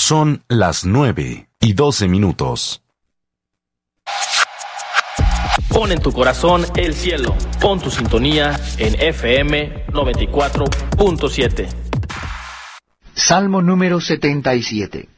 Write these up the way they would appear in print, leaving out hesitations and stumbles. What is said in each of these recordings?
Son las 9:12. Pon en tu corazón el cielo. Pon tu sintonía en FM 94.7. Salmo número 77.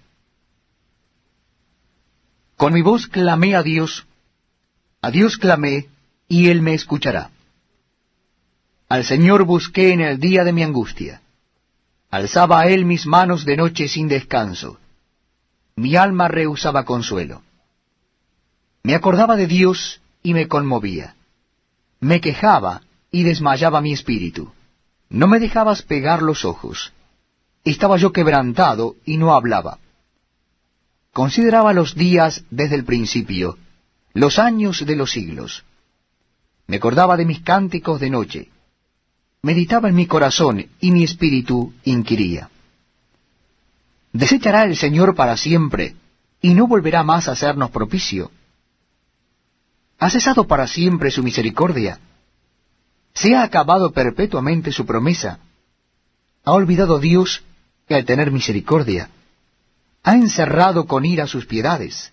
Con mi voz clamé a Dios clamé, y Él me escuchará. Al Señor busqué en el día de mi angustia. Alzaba a Él mis manos de noche sin descanso. Mi alma rehusaba consuelo. Me acordaba de Dios y me conmovía. Me quejaba y desmayaba mi espíritu. No me dejabas pegar los ojos. Estaba yo quebrantado y no hablaba. Consideraba los días desde el principio, los años de los siglos. Me acordaba de mis cánticos de noche. Meditaba en mi corazón y mi espíritu inquiría. ¿Desechará el Señor para siempre y no volverá más a hacernos propicio? ¿Ha cesado para siempre su misericordia? ¿Se ha acabado perpetuamente su promesa? ¿Ha olvidado Dios que al tener misericordia ha encerrado con ira sus piedades?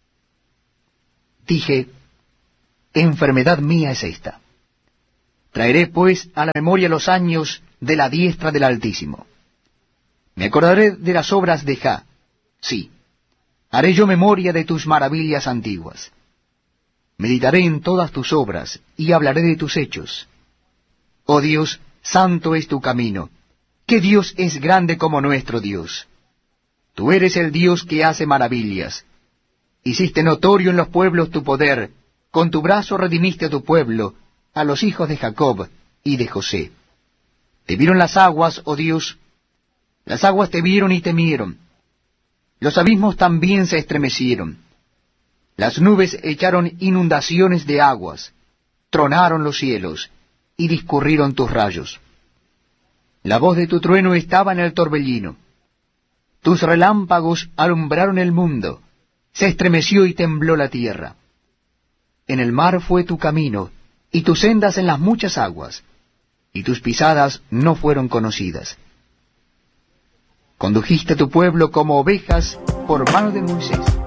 Dije, enfermedad mía es esta. Traeré pues a la memoria los años de la diestra del Altísimo. Me acordaré de las obras de Jah. Sí, haré yo memoria de tus maravillas antiguas. Meditaré en todas tus obras y hablaré de tus hechos. Oh Dios, santo es tu camino. ¿Qué Dios es grande como nuestro Dios? Tú eres el Dios que hace maravillas. Hiciste notorio en los pueblos tu poder. Con tu brazo redimiste a tu pueblo, a los hijos de Jacob y de José. Te vieron las aguas, oh Dios. Las aguas te vieron y temieron. Los abismos también se estremecieron. Las nubes echaron inundaciones de aguas. Tronaron los cielos y discurrieron tus rayos. La voz de tu trueno estaba en el torbellino. Tus relámpagos alumbraron el mundo. Se estremeció y tembló la tierra. En el mar fue tu camino, y tus sendas en las muchas aguas, y tus pisadas no fueron conocidas. Condujiste a tu pueblo como ovejas por mano de Moisés.